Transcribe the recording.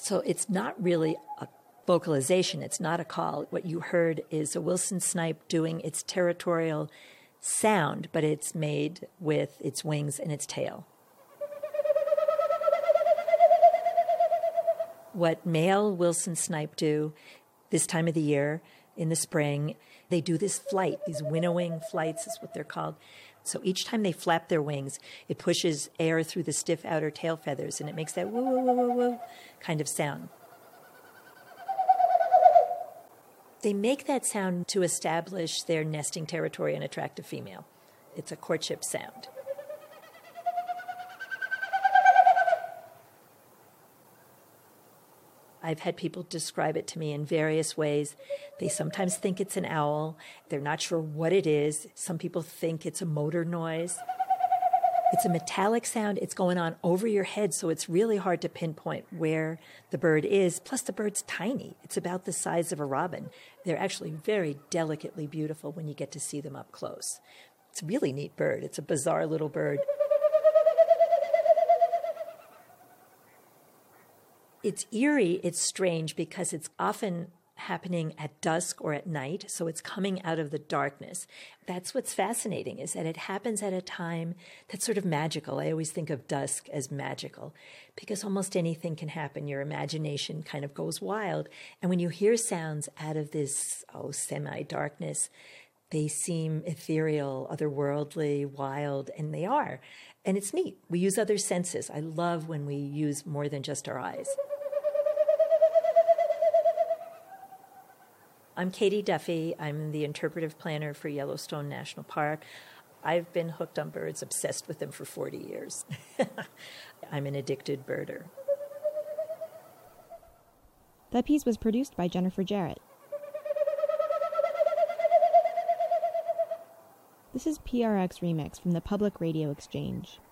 So it's not really a vocalization. It's not a call. What you heard is a Wilson snipe doing its territorial sound, but it's made with its wings and its tail. What male Wilson snipe do this time of the year, in the spring, they do this flight, these winnowing flights is what they're called. So each time they flap their wings, it pushes air through the stiff outer tail feathers, and it makes that woo, woo, woo, woo, woo kind of sound. They make that sound to establish their nesting territory and attract a female. It's a courtship sound. I've had people describe it to me in various ways. They sometimes think it's an owl. They're not sure what it is. Some people think it's a motor noise. It's a metallic sound. It's going on over your head, so it's really hard to pinpoint where the bird is. Plus, the bird's tiny. It's about the size of a robin. They're actually very delicately beautiful when you get to see them up close. It's a really neat bird. It's a bizarre little bird. It's eerie, it's strange, because it's often happening at dusk or at night, so it's coming out of the darkness. That's what's fascinating, is that it happens at a time that's sort of magical. I always think of dusk as magical, because almost anything can happen. Your imagination kind of goes wild, and when you hear sounds out of this semi-darkness, they seem ethereal, otherworldly, wild, and they are. And it's neat. We use other senses. I love when we use more than just our eyes. I'm Katie Duffy. I'm the interpretive planner for Yellowstone National Park. I've been hooked on birds, obsessed with them for 40 years. I'm an addicted birder. That piece was produced by Jennifer Jarrett. This is PRX Remix from the Public Radio Exchange.